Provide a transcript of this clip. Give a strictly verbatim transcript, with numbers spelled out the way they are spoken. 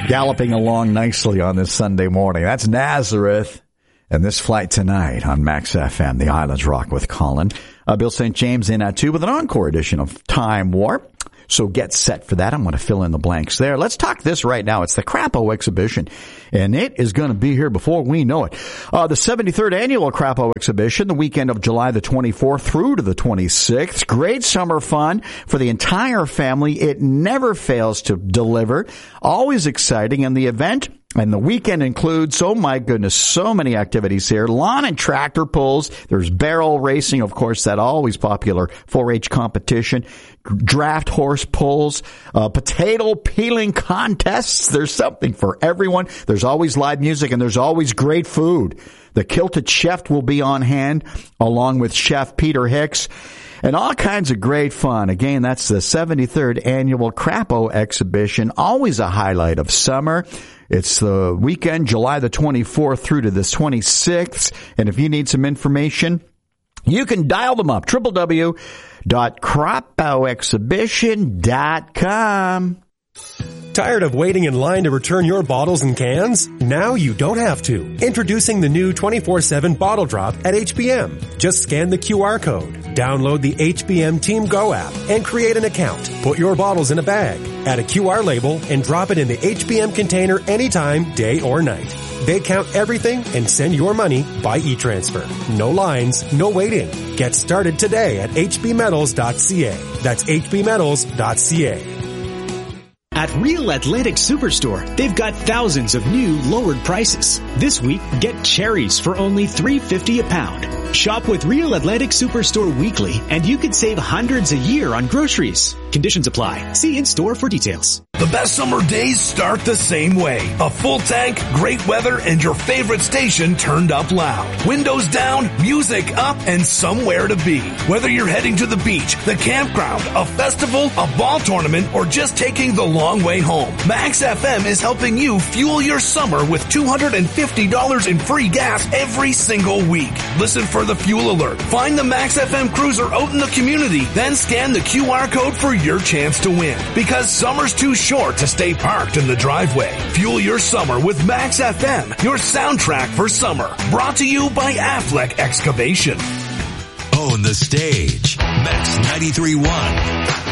Galloping along nicely on this Sunday morning. That's Nazareth. And this flight tonight on Max F M, the Islands Rock with Colin. Uh, Bill Saint James in at two with an encore edition of Time Warp. So get set for that. I'm going to fill in the blanks there. Let's talk this right now. It's the Crapo exhibition, and it is going to be here before we know it. Uh, the seventy-third annual Crapo exhibition, the weekend of July the twenty-fourth through to the twenty-sixth. Great summer fun for the entire family. It never fails to deliver. Always exciting. And the event and the weekend includes, oh my goodness, so many activities here. Lawn and tractor pulls. There's barrel racing, of course, that always popular four H competition. Draft horse pulls, uh, potato peeling contests. There's something for everyone. There's always live music and there's always great food. The Kilted Chef will be on hand along with Chef Peter Hicks. And all kinds of great fun. Again, that's the seventy-third annual Crapo exhibition. Always a highlight of summer. It's the weekend, July the twenty-fourth through to the twenty-sixth. And if you need some information, you can dial them up. w w w dot crapo exhibition dot com. Tired of waiting in line to return your bottles and cans? Now you don't have to. Introducing the new twenty-four seven Bottle Drop at H B M. Just scan the Q R code, download the H B M Team Go app, and create an account. Put your bottles in a bag, add a Q R label, and drop it in the H B M container anytime, day or night. They count everything and send your money by e-transfer. No lines, no waiting. Get started today at h b metals dot c a. That's h b metals dot c a. At Real Atlantic Superstore, they've got thousands of new lowered prices. This week, get cherries for only three dollars and fifty cents a pound. Shop with Real Atlantic Superstore weekly, and you could save hundreds a year on groceries. Conditions apply. See in-store for details. The best summer days start the same way. A full tank, great weather, and your favorite station turned up loud. Windows down, music up, and somewhere to be. Whether you're heading to the beach, the campground, a festival, a ball tournament, or just taking the long way home, Max F M is helping you fuel your summer with two hundred fifty dollars in free gas every single week. Listen for the fuel alert. Find the Max F M cruiser out in the community, then scan the Q R code for your chance to win. Because summer's too short to stay parked in the driveway. Fuel your summer with Max F M, your soundtrack for summer. Brought to you by Affleck Excavation. Own the stage. Max ninety-three point one.